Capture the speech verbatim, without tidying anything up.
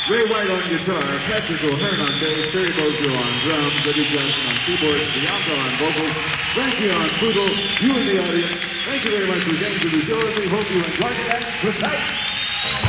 Ray White on guitar, Patrick O'Hearn on bass, Terry Bozzio on drums, Eddie Johnson on keyboards, Bianca on vocals, Francie on flute, you in the audience. Thank you very much for getting to the show, and we hope you enjoyed it. And good night.